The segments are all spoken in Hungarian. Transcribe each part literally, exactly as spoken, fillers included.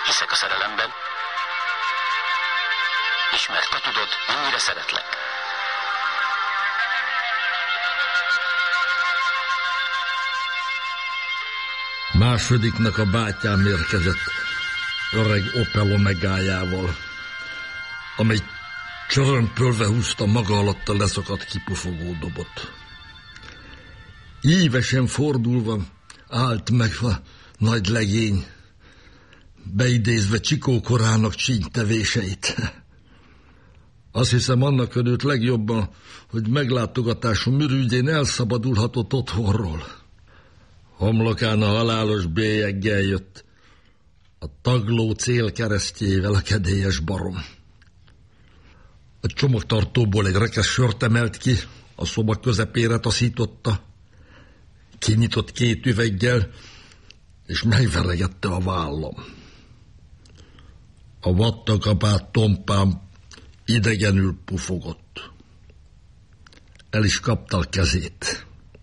Hiszek a szerelemben, és mert te tudod, mennyire szeretlek. Másodiknak a bátyám érkezett öreg Opel Omegájával, amely csörömpölve húzta maga alatt a leszakadt kipufogó dobot. Ívesen fordulva állt meg a nagy legény, beidézve Csikó korának csínytevéseit. Azt hiszem, annak örült legjobban, hogy meglátogatásom ürügyén elszabadulhatott otthonról. Homlokán a halálos bélyeggel jött, a tagló célkeresztjével a kedélyes barom. A csomagtartóból egy rekesz sört emelt ki, a szoba közepére taszította, kinyitott két üveggel, és megveregette a vállam. A vattakapát tompám idegenül pufogott. El is kapta a kezét.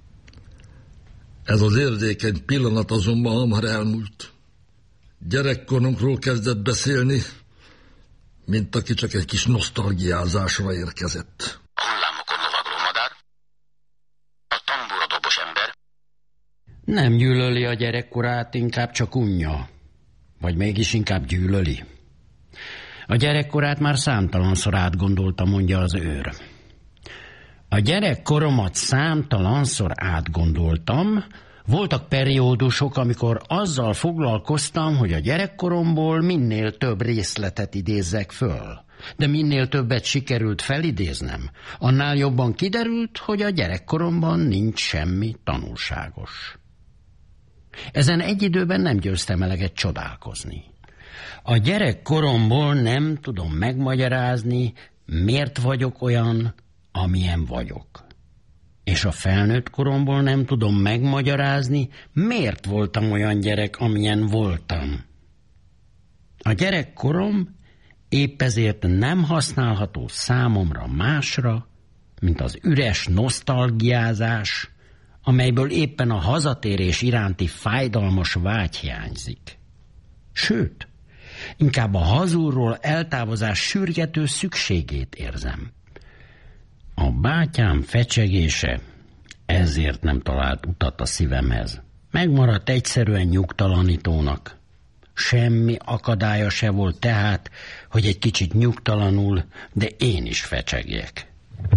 Ez az érzékeny pillanat azonban hamar elmúlt. Gyerekkorunkról kezdett beszélni, mint aki csak egy kis nosztalgiázásra érkezett. A hullámokon lovagló madár, a tambura dobos ember. Nem gyűlöli a gyerekkorát, inkább csak unja. Vagy mégis inkább gyűlöli. A gyerekkorát már számtalanszor átgondolta, mondja az őr. A gyerekkoromat számtalanszor átgondoltam. Voltak periódusok, amikor azzal foglalkoztam, hogy a gyerekkoromból minél több részletet idézzek föl. De minél többet sikerült felidéznem, annál jobban kiderült, hogy a gyerekkoromban nincs semmi tanulságos. Ezen egy időben nem győztem eleget csodálkozni. A gyerekkoromból nem tudom megmagyarázni, miért vagyok olyan, amilyen vagyok. És a felnőtt koromból nem tudom megmagyarázni, miért voltam olyan gyerek, amilyen voltam. A gyerekkorom épp ezért nem használható számomra másra, mint az üres nosztalgiázás, amelyből éppen a hazatérés iránti fájdalmas vágy hiányzik. Sőt, inkább a hazúrról eltávozás sürgető szükségét érzem. A bátyám fecsegése ezért nem talált utat a szívemhez. Megmaradt egyszerűen nyugtalanítónak. Semmi akadálya se volt tehát, hogy egy kicsit nyugtalanul, de én is fecsegjek.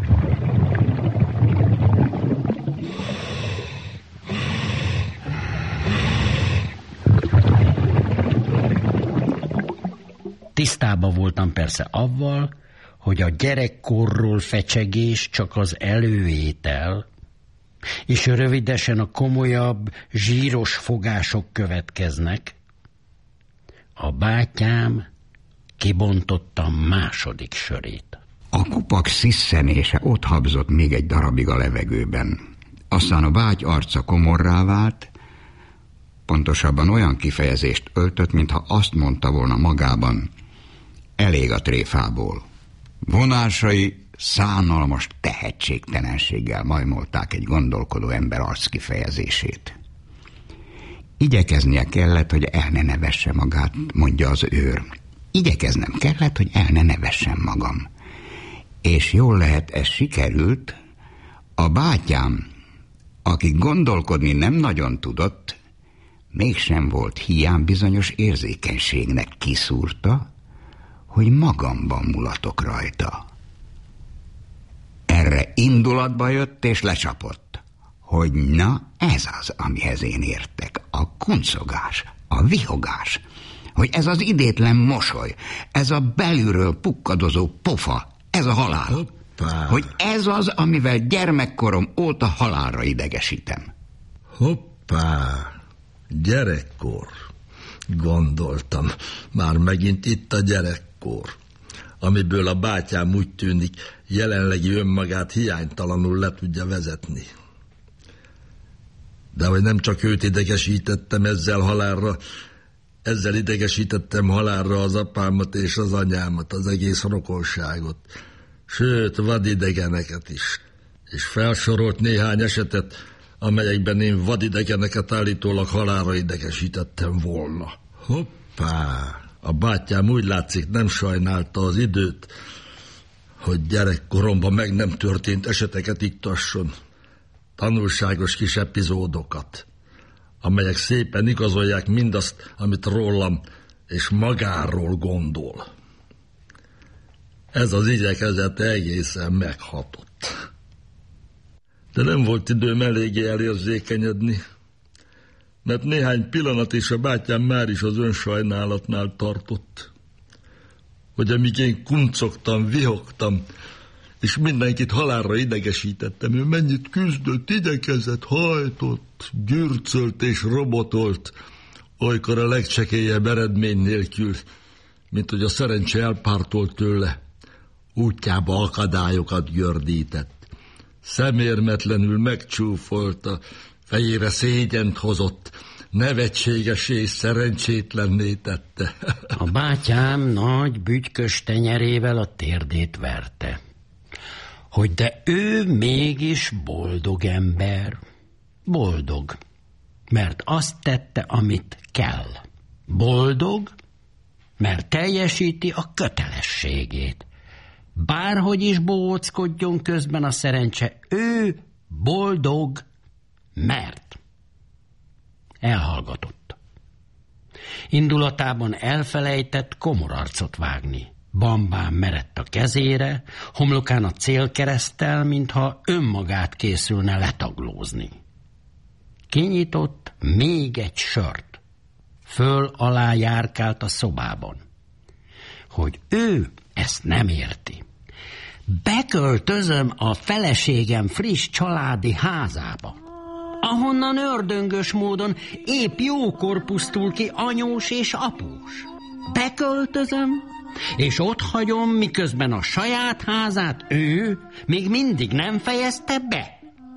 Tisztában voltam persze avval, hogy a gyerekkorról fecsegés csak az előétel, és rövidesen a komolyabb, zsíros fogások következnek. A bátyám kibontotta második sörét. A kupak szisszenése ott habzott még egy darabig a levegőben. Aztán a báty arca komorrá vált, pontosabban olyan kifejezést öltött, mintha azt mondta volna magában, elég a tréfából. Vonásai szánalmas tehetségtelenséggel majmolták egy gondolkodó ember arckifejezését. Igyekeznie kellett, hogy el ne nevesse magát, mondja az őr. Igyekeznem kellett, hogy el ne nevessem magam. És jól lehet, ez sikerült. A bátyám, aki gondolkodni nem nagyon tudott, mégsem volt hiány bizonyos érzékenységnek, kiszúrta, hogy magamban mulatok rajta. Erre indulatba jött és lecsapott, hogy na, ez az, amihez én értek, a kuncogás, a vihogás, hogy ez az idétlen mosoly, ez a belülről pukkadozó pofa, ez a halál. Hoppá. Hogy ez az, amivel gyermekkorom óta halálra idegesítem. Hoppá, gyerekkor, gondoltam, már megint itt a gyerekkor, amiből a bátyám úgy tűnik, jelenlegi önmagát hiánytalanul le tudja vezetni. De hogy nem csak őt idegesítettem ezzel halálra, ezzel idegesítettem halálra az apámat és az anyámat, az egész rokonságot, sőt, vadidegeneket is. És felsorolt néhány esetet, amelyekben én vadidegeneket állítólag halálra idegesítettem volna. Hoppá! A bátyám úgy látszik nem sajnálta az időt, hogy gyerekkoromban meg nem történt eseteket iktasson. Tanulságos kis epizódokat, amelyek szépen igazolják mindazt, amit rólam és magáról gondol. Ez az igyekezet egészen meghatott. De nem volt időm eléggé elérzékenyedni, mert néhány pillanat és a bátyám már is az önsajnálatnál tartott, hogy amíg én kuncogtam, vihogtam, és mindenkit halálra idegesítettem, ő mennyit küzdött, igyekezett, hajtott, gyürcölt és robotolt, olykor a legcsekélyebb eredmény nélkül, mint hogy a szerencse elpártolt tőle, útjába akadályokat gördített, szemérmetlenül megcsúfolta, fejére szégyent hozott, nevetséges és szerencsétlenné tette. A bátyám nagy bütykös tenyerével a térdét verte, hogy de ő mégis boldog ember. Boldog, mert azt tette, amit kell. Boldog, mert teljesíti a kötelességét. Bárhogy is bohóckodjon közben a szerencse, ő boldog, mert elhallgatott. Indulatában elfelejtett komorarcot vágni. Bambán merett a kezére, homlokán a célkereszttel, mintha önmagát készülne letaglózni. Kinyitott még egy sört. Föl-alá járkált a szobában. Hogy ő ezt nem érti. Beköltözöm a feleségem friss családi házába, ahonnan ördöngös módon épp jókor pusztul ki anyós és após. Beköltözöm, és ott hagyom, miközben a saját házát ő még mindig nem fejezte be.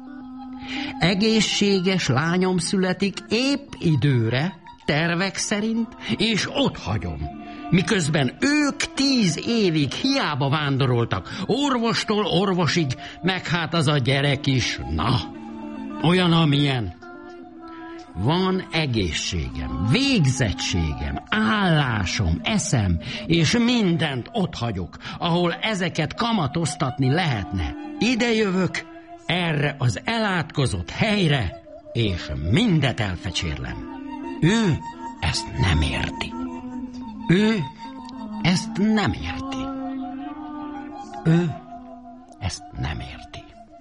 Egészséges lányom születik épp időre, tervek szerint, és ott hagyom, miközben ők tíz évig hiába vándoroltak, orvostól orvosig, meg hát az a gyerek is, na, olyan, amilyen. Van egészségem, végzettségem, állásom, eszem, és mindent ott hagyok, ahol ezeket kamatoztatni lehetne. Ide jövök, erre az elátkozott helyre, és mindet elfecsérlem. Ő ezt nem érti. Ő ezt nem érti. Ő ezt nem érti.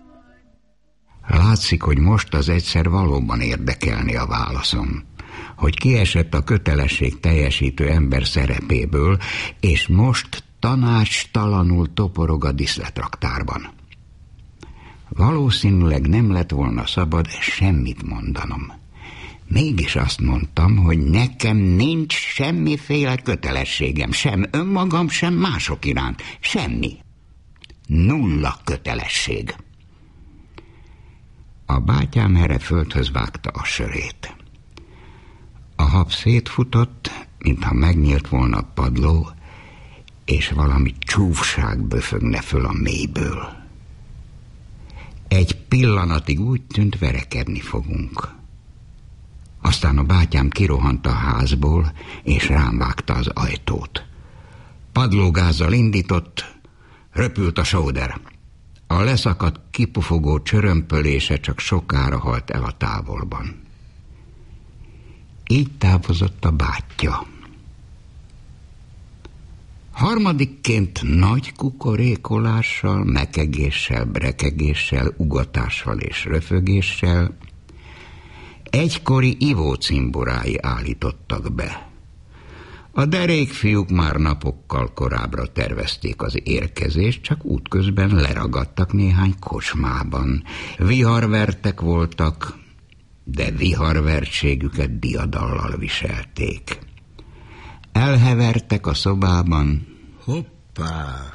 Látszik, hogy most az egyszer valóban érdekelni a válaszom, hogy kiesett a kötelesség teljesítő ember szerepéből, és most tanácstalanul toporog a diszletraktárban. Valószínűleg nem lett volna szabad semmit mondanom. Mégis azt mondtam, hogy nekem nincs semmiféle kötelességem, sem önmagam, sem mások iránt. Semmi. Nulla kötelesség. A bátyám erre földhöz vágta a sörét. A hab szétfutott, mintha megnyílt volna a padló, és valami csúfság böfögne föl a mélyből. Egy pillanatig úgy tűnt, verekedni fogunk. Aztán a bátyám kirohant a házból, és rám vágta az ajtót. Padlógázzal indított, röpült a sóder. A leszakadt, kipufogó csörömpölése csak sokára halt el a távolban. Így távozott a bátyja. Harmadikként nagy kukorékolással, mekegéssel, brekegéssel, ugatással és röfögéssel egykori ivócimborái állítottak be. A derékfiúk már napokkal korábbra tervezték az érkezést, csak útközben leragadtak néhány kocsmában. Viharvertek voltak, de viharvertségüket diadallal viselték. Elhevertek a szobában. Hoppá!